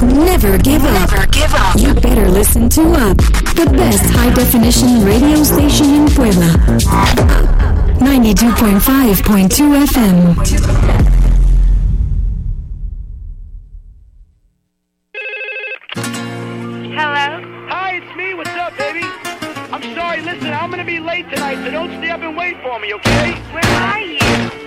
Never give up. Never give up. You better listen to UP, the best high-definition radio station in Puebla. 92.5.2 FM. Hello? Hi, it's me. What's up, baby? I'm sorry. Listen, I'm going to be late tonight, so don't stay up and wait for me, okay?